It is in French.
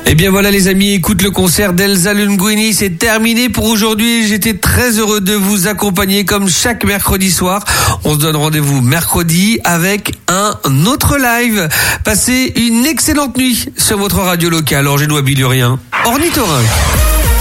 Et bien voilà les amis, écoute, le concert d'Elsa Lunguini, c'est terminé pour aujourd'hui. J'étais très heureux de vous accompagner comme chaque mercredi soir. On se donne rendez-vous mercredi avec un autre live. Passez une excellente nuit sur votre radio locale. Orgénois Bilurien, Ornithorynque.